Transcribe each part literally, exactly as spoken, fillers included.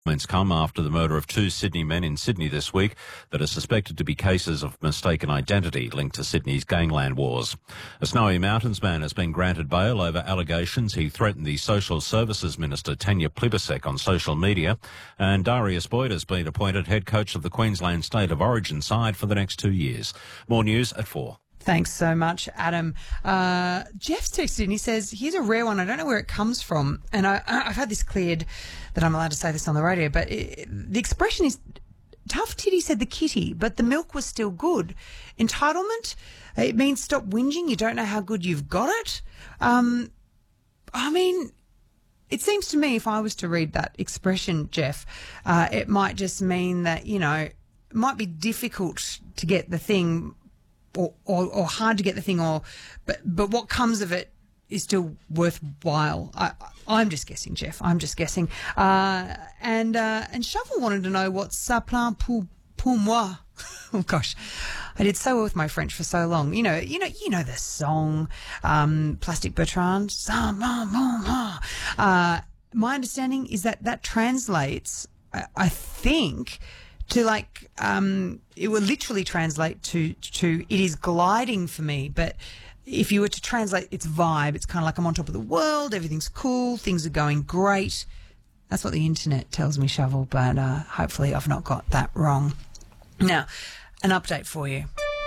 Comments come after the murder of two Sydney men in Sydney this week that are suspected to be cases of mistaken identity linked to Sydney's gangland wars. A Snowy Mountains man has been granted bail over allegations he threatened the Social Services Minister Tanya Plibersek on social media, and Darius Boyd has been appointed head coach of the Queensland State of Origin side for the next two years. More news at four. Thanks so much, Adam. Uh, Jeff's texted and he says, here's a rare one. I don't know where it comes from. And I, I've had this cleared that I'm allowed to say this on the radio, but it, the expression is, Tough Titty said the kitty, but the milk was still good. Entitlement, it means stop whinging. You don't know how good you've got it. Um, I mean, it seems to me if I was to read that expression, Jeff, uh, it might just mean that, you know, it might be difficult to get the thing Or, or, or hard to get the thing, or but but what comes of it is still worthwhile. I, I'm just guessing, Jeff. I'm just guessing. Uh, and uh, and Shovel wanted to know what ça plaint pour pour moi. Oh gosh, I did so well with my French for so long. You know, you know, you know the song, um, Plastic Bertrand. Ça plaint pour moi. Uh, my understanding is that that translates, I, I think, to like, um, it will literally translate to, to, it is gliding for me. But if you were to translate its vibe, it's kind of like I'm on top of the world, everything's cool, things are going great. That's what the internet tells me, Shovel, but uh, hopefully I've not got that wrong. Now, an update for you.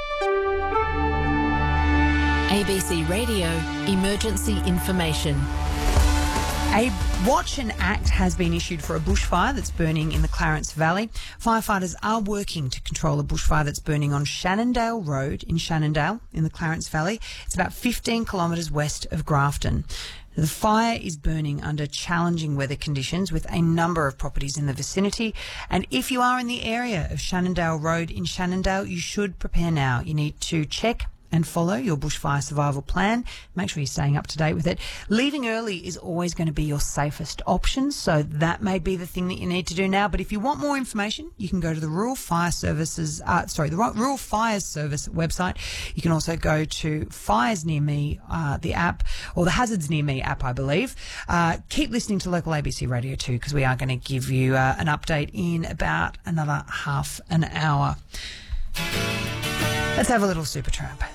A B C Radio Emergency Information. A watch and act has been issued for a bushfire that's burning in the Clarence Valley. Firefighters are working to control a bushfire that's burning on Shannondale Road in Shannondale in the Clarence Valley. It's about fifteen kilometres west of Grafton. The fire is burning under challenging weather conditions with a number of properties in the vicinity. And if you are in the area of Shannondale Road in Shannondale, you should prepare now. You need to check and follow your bushfire survival plan. Make sure you're staying up to date with it. Leaving early is always going to be your safest option, so that may be the thing that you need to do now. But if you want more information, you can go to the Rural Fire Services, uh, sorry, the Rural Fires Service website. You can also go to Fires Near Me, uh, the app, or the Hazards Near Me app, I believe. Uh, keep listening to local A B C Radio too, because we are going to give you uh, an update in about another half an hour. Let's have a little Supertramp.